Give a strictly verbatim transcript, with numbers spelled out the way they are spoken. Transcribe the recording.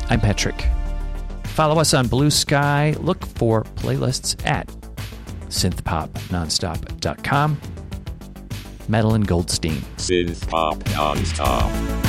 I'm Patrick. Follow us on Blue Sky. Look for playlists at synth pop nonstop dot com. Madeline Goldstein. Synth Pop Nonstop.